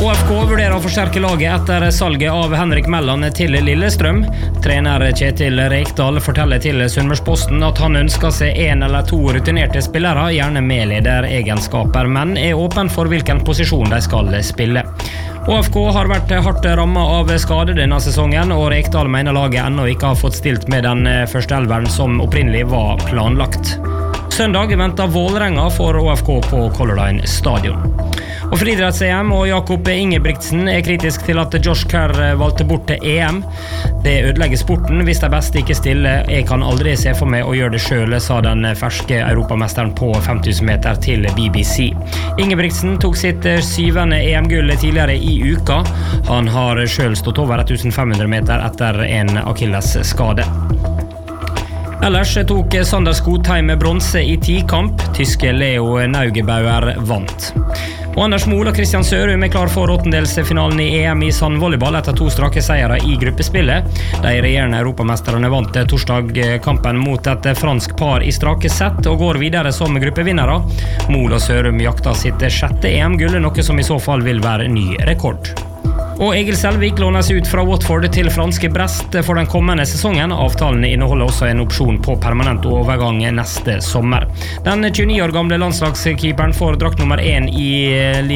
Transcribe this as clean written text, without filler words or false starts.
ÅFK vurderer å forsterke laget etter salget av Henrik Melland til Lillestrøm. Trener Kjetil Rekdal forteller til Sunnmørsposten at han ønsker seg en eller to rutinerte spillere, gjerne med lederegenskaper, men er åpen for hvilken posisjon de skal spille. ÅFK har vært hardt rammet av skade denne sesongen, og Rekdal mener laget ennå ikke har fått stilt med den første elveren som opprinnelig var planlagt. Søndag venter Vålerenga for ÅFK på Color Line stadion. Og friidretts-EM og Jakob Ingebrigtsen er kritisk til at Josh Kerr valgte bort til EM. Det ødelegger sporten hvis de beste ikke stiller. Jeg kan aldri se for meg å gjøre det selv, sa den ferske europamesteren på 5000 meter til BBC. Ingebrigtsen tok sitt 7. EM-gull tidligere i uka. Han har selv stått over 1500 meter etter en Achilles-skade. Ellers tok Sander Skotheim bronse i 10-kamp. Tyske Leo Neugebauer vant. Og Anders Mohl og Christian Sørum er klar for åttendelsfinalen i EM i sandvolleyball etter 2 strake seiere i gruppespillet. De regjerende europamesterne vant torsdag kampen mot et fransk par i strake sett og går videre som gruppevinnere. Mohl og Sørum jakter sitt 6. EM-gull, noe som i så fall vil være ny rekord. Og Egil Selvik lånes ut fra Watford til franske Brest for den kommende sesongen. Avtalen inneholder også en opsjon på permanent overgang neste sommer. Den 29 år gamle landslagskeeperen får drakt nummer 1 i